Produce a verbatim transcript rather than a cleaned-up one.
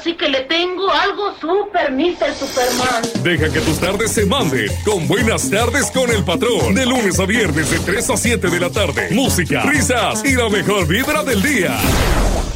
sí que le tengo algo súper, mister Superman. Deja que tus tardes se manden con Buenas Tardes con el Patrón. De lunes a viernes de tres a siete de la tarde. Música, risas y la mejor vibra del día.